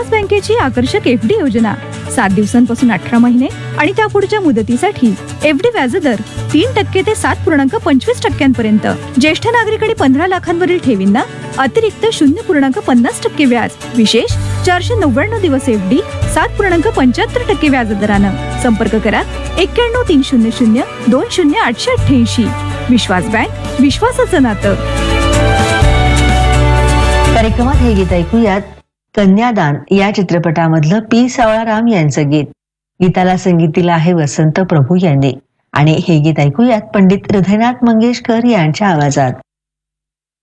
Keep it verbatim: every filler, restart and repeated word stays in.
विश्वास बँकेची आकर्षक एफडी योजना सात दिवसांपासून अठरा महिने आणि त्या पुढच्या मुदतीसाठी एफडी व्याजदर तीन टक्के ते सात पूर्णांक पंचवीस टक्क्यांपर्यंत. ज्येष्ठ नागरिक आणि पंधरा लाखांवरील ठेवींना अतिरिक्त शून्य पूर्णांक पन्नास टक्के व्याज. विशेष चारशे नव्याण्णव दिवस एफडी सात पूर्णांक पंच्याहत्तर टक्के व्याजदरानं. संपर्क करा एक्क्याण्णव तीन शून्य शून्य दोन शून्य आठशे अठ्ठ्याऐंशी. विश्वास बँक, विश्वासाचं नातं. कार्यक्रमात हे गीत ऐकूयात. कन्यादान या चित्रपटामधलं पी सावळाराम यांचं गीत. गीताला संगीत दिलं आहे वसंत प्रभू यांनी आणि हे गीत ऐकूयात पंडित हृदयनाथ मंगेशकर यांच्या आवाजात.